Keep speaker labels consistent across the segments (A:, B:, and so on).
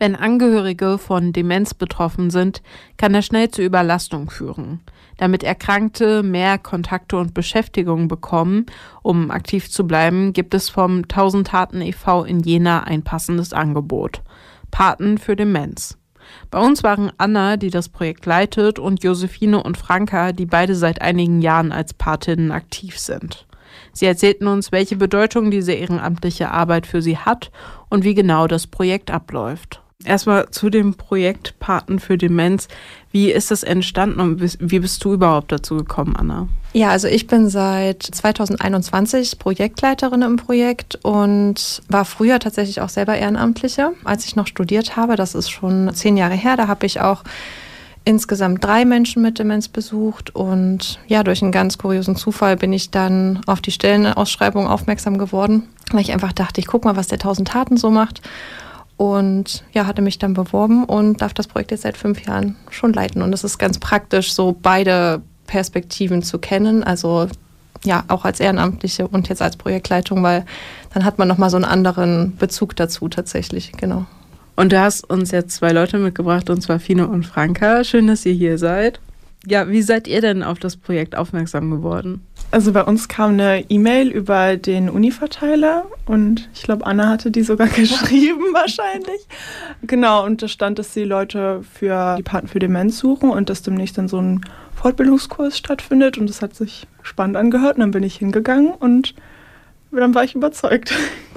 A: Wenn Angehörige von Demenz betroffen sind, kann das schnell zu Überlastung führen. Damit Erkrankte mehr Kontakte und Beschäftigung bekommen, um aktiv zu bleiben, gibt es vom 1000 Taten e.V. in Jena ein passendes Angebot. Paten für Demenz. Bei uns waren Anna, die das Projekt leitet, und Josephine und Franka, die beide seit einigen Jahren als Patinnen aktiv sind. Sie erzählten uns, welche Bedeutung diese ehrenamtliche Arbeit für sie hat und wie genau das Projekt abläuft. Erstmal zu dem Projekt Paten für Demenz. Wie ist das entstanden und wie bist du überhaupt dazu gekommen, Anna?
B: Ja, also ich bin seit 2021 Projektleiterin im Projekt und war früher tatsächlich auch selber Ehrenamtliche, als ich noch studiert habe. Das ist schon 10 Jahre her. Da habe ich auch insgesamt 3 Menschen mit Demenz besucht und ja, durch einen ganz kuriosen Zufall bin ich dann auf die Stellenausschreibung aufmerksam geworden, weil ich einfach dachte, ich gucke mal, was der 1000 Taten so macht. Und ja, hatte mich dann beworben und darf das Projekt jetzt seit 5 Jahren schon leiten. Und es ist ganz praktisch, so beide Perspektiven zu kennen. Also ja, auch als Ehrenamtliche und jetzt als Projektleitung, weil dann hat man nochmal so einen anderen Bezug dazu tatsächlich, genau.
A: Und du hast uns jetzt 2 Leute mitgebracht, und zwar Fine und Franka. Schön, dass ihr hier seid. Ja, wie seid ihr denn auf das Projekt aufmerksam geworden?
C: Also bei uns kam eine E-Mail über den Uni-Verteiler und ich glaube, Anna hatte die sogar geschrieben wahrscheinlich. Genau, und da stand, dass die Leute für die Paten für Demenz suchen und dass demnächst dann so ein Fortbildungskurs stattfindet und das hat sich spannend angehört und dann bin ich hingegangen und dann war ich überzeugt.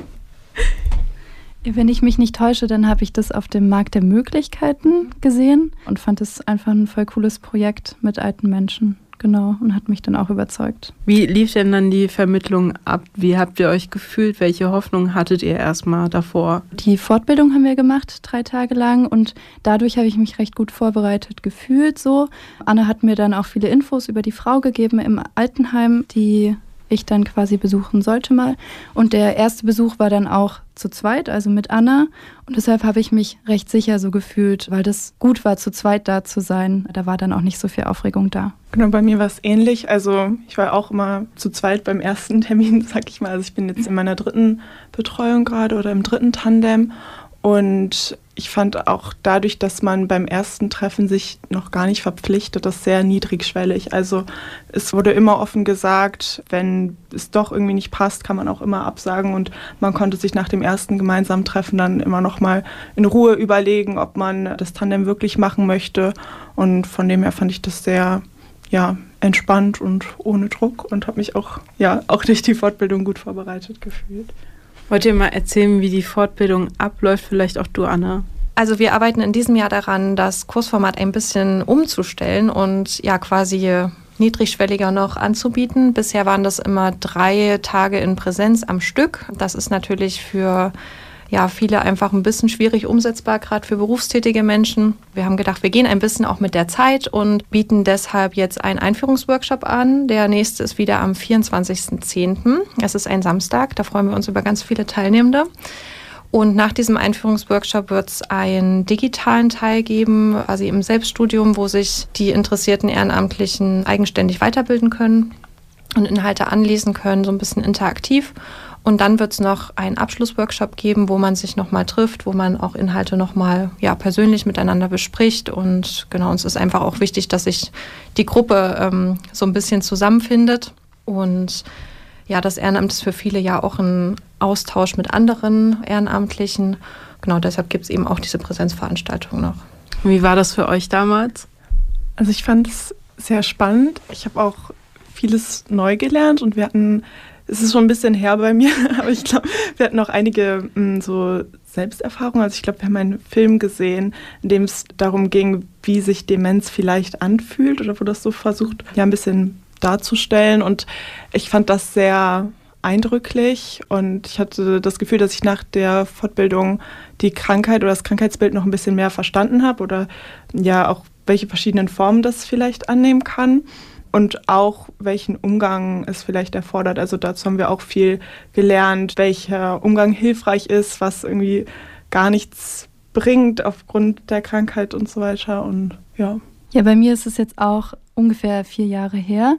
D: Wenn ich mich nicht täusche, dann habe ich das auf dem Markt der Möglichkeiten gesehen und fand es einfach ein voll cooles Projekt mit alten Menschen. Genau, und hat mich dann auch überzeugt.
A: Wie lief denn dann die Vermittlung ab? Wie habt ihr euch gefühlt? Welche Hoffnung hattet ihr erstmal davor?
D: Die Fortbildung haben wir gemacht, 3 Tage lang, und dadurch habe ich mich recht gut vorbereitet gefühlt so. Anna hat mir dann auch viele Infos über die Frau gegeben im Altenheim, die ich dann quasi besuchen sollte mal. Und der erste Besuch war dann auch zu zweit, also mit Anna. Und deshalb habe ich mich recht sicher so gefühlt, weil das gut war, zu zweit da zu sein. Da war dann auch nicht so viel Aufregung da.
C: Genau, bei mir war es ähnlich. Also ich war auch immer zu zweit beim ersten Termin, sag ich mal. Also ich bin jetzt in meiner 3. Betreuung gerade oder im 3. Tandem. Und ich fand auch dadurch, dass man beim ersten Treffen sich noch gar nicht verpflichtet, das sehr niedrigschwellig. Also es wurde immer offen gesagt, wenn es doch irgendwie nicht passt, kann man auch immer absagen. Und man konnte sich nach dem ersten gemeinsamen Treffen dann immer noch mal in Ruhe überlegen, ob man das Tandem wirklich machen möchte. Und von dem her fand ich das sehr entspannt und ohne Druck und habe mich auch durch die Fortbildung gut vorbereitet gefühlt.
A: Wollt ihr mal erzählen, wie die Fortbildung abläuft? Vielleicht auch du, Anna.
B: Also wir arbeiten in diesem Jahr daran, das Kursformat ein bisschen umzustellen und ja quasi niedrigschwelliger noch anzubieten. Bisher waren das immer 3 Tage in Präsenz am Stück. Das ist natürlich für viele einfach ein bisschen schwierig umsetzbar, gerade für berufstätige Menschen. Wir haben gedacht, wir gehen ein bisschen auch mit der Zeit und bieten deshalb jetzt einen Einführungsworkshop an. Der nächste ist wieder am 24.10. Es ist ein Samstag, da freuen wir uns über ganz viele Teilnehmende. Und nach diesem Einführungsworkshop wird es einen digitalen Teil geben, quasi im Selbststudium, wo sich die interessierten Ehrenamtlichen eigenständig weiterbilden können und Inhalte anlesen können, so ein bisschen interaktiv. Und dann wird es noch einen Abschlussworkshop geben, wo man sich nochmal trifft, wo man auch Inhalte nochmal persönlich miteinander bespricht. Und genau, uns ist einfach auch wichtig, dass sich die Gruppe so ein bisschen zusammenfindet. Und ja, das Ehrenamt ist für viele ja auch ein Austausch mit anderen Ehrenamtlichen. Genau, deshalb gibt es eben auch diese Präsenzveranstaltung noch.
A: Wie war das für euch damals?
C: Also ich fand es sehr spannend. Ich habe auch vieles neu gelernt und es ist schon ein bisschen her bei mir, aber ich glaube, wir hatten auch einige so Selbsterfahrungen. Also ich glaube, wir haben einen Film gesehen, in dem es darum ging, wie sich Demenz vielleicht anfühlt oder wo das so versucht, ein bisschen darzustellen. Und ich fand das sehr eindrücklich und ich hatte das Gefühl, dass ich nach der Fortbildung die Krankheit oder das Krankheitsbild noch ein bisschen mehr verstanden habe oder auch welche verschiedenen Formen das vielleicht annehmen kann. Und auch, welchen Umgang es vielleicht erfordert. Also dazu haben wir auch viel gelernt, welcher Umgang hilfreich ist, was irgendwie gar nichts bringt aufgrund der Krankheit und so weiter. Und
D: Ja, bei mir ist es jetzt auch ungefähr 4 Jahre her.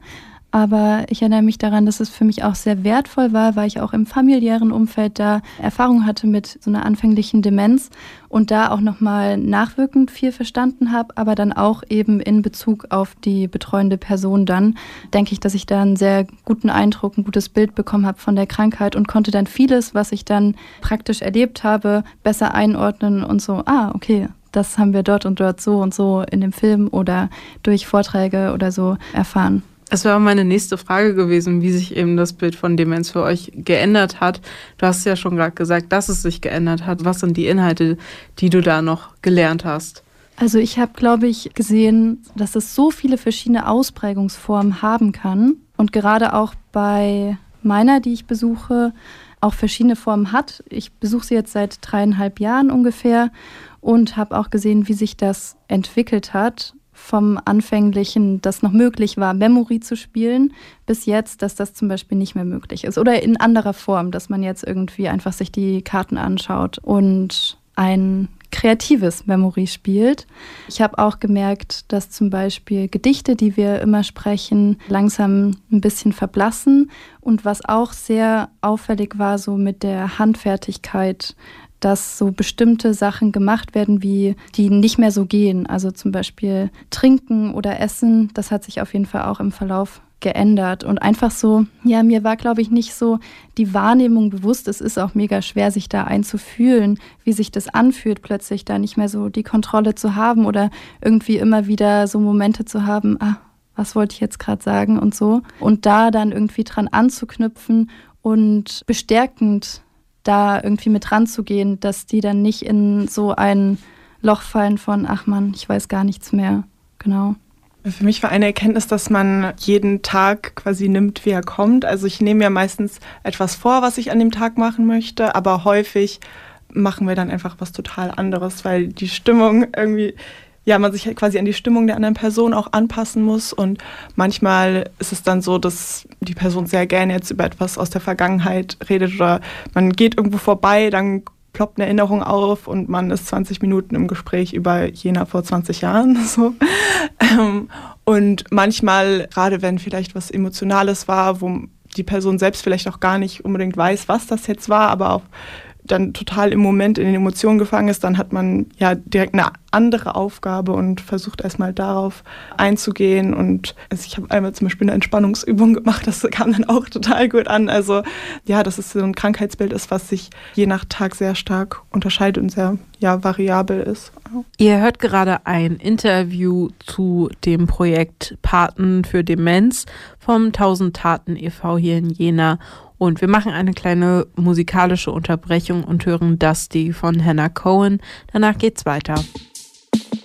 D: Aber ich erinnere mich daran, dass es für mich auch sehr wertvoll war, weil ich auch im familiären Umfeld da Erfahrung hatte mit so einer anfänglichen Demenz und da auch nochmal nachwirkend viel verstanden habe, aber dann auch eben in Bezug auf die betreuende Person dann, denke ich, dass ich da einen sehr guten Eindruck, ein gutes Bild bekommen habe von der Krankheit und konnte dann vieles, was ich dann praktisch erlebt habe, besser einordnen und so, okay, das haben wir dort und dort so und so in dem Film oder durch Vorträge oder so erfahren.
A: Es wäre meine nächste Frage gewesen, wie sich eben das Bild von Demenz für euch geändert hat. Du hast ja schon gerade gesagt, dass es sich geändert hat. Was sind die Inhalte, die du da noch gelernt hast?
D: Also ich habe, glaube ich, gesehen, dass es so viele verschiedene Ausprägungsformen haben kann und gerade auch bei meiner, die ich besuche, auch verschiedene Formen hat. Ich besuche sie jetzt seit 3,5 Jahren ungefähr und habe auch gesehen, wie sich das entwickelt hat. Vom Anfänglichen, das noch möglich war, Memory zu spielen, bis jetzt, dass das zum Beispiel nicht mehr möglich ist. Oder in anderer Form, dass man jetzt irgendwie einfach sich die Karten anschaut und ein kreatives Memory spielt. Ich habe auch gemerkt, dass zum Beispiel Gedichte, die wir immer sprechen, langsam ein bisschen verblassen. Und was auch sehr auffällig war, so mit der Handfertigkeit, dass so bestimmte Sachen gemacht werden, die nicht mehr so gehen. Also zum Beispiel Trinken oder Essen, das hat sich auf jeden Fall auch im Verlauf geändert. Und einfach so, ja, mir war, glaube ich, nicht so die Wahrnehmung bewusst. Es ist auch mega schwer, sich da einzufühlen, wie sich das anfühlt, plötzlich da nicht mehr so die Kontrolle zu haben oder irgendwie immer wieder so Momente zu haben, was wollte ich jetzt gerade sagen und so. Und da dann irgendwie dran anzuknüpfen und bestärkend da irgendwie mit ranzugehen, dass die dann nicht in so ein Loch fallen von, ach Mann, ich weiß gar nichts mehr. Genau.
C: Für mich war eine Erkenntnis, dass man jeden Tag quasi nimmt, wie er kommt. Also ich nehme mir meistens etwas vor, was ich an dem Tag machen möchte, aber häufig machen wir dann einfach was total anderes, weil die Stimmung irgendwie, ja, man sich quasi an die Stimmung der anderen Person auch anpassen muss und manchmal ist es dann so, dass die Person sehr gerne jetzt über etwas aus der Vergangenheit redet oder man geht irgendwo vorbei, dann ploppt eine Erinnerung auf und man ist 20 Minuten im Gespräch über Jena vor 20 Jahren. So. Und manchmal, gerade wenn vielleicht was Emotionales war, wo die Person selbst vielleicht auch gar nicht unbedingt weiß, was das jetzt war, aber auch dann total im Moment in den Emotionen gefangen ist, dann hat man ja direkt eine andere Aufgabe und versucht erstmal darauf einzugehen. Und also ich habe einmal zum Beispiel eine Entspannungsübung gemacht, das kam dann auch total gut an. Also ja, dass es so ein Krankheitsbild ist, was sich je nach Tag sehr stark unterscheidet und sehr variabel ist.
A: Ihr hört gerade ein Interview zu dem Projekt Paten für Demenz vom 1000 Taten e.V. hier in Jena. Und wir machen eine kleine musikalische Unterbrechung und hören Dusty von Hannah Cohen. Danach geht's weiter.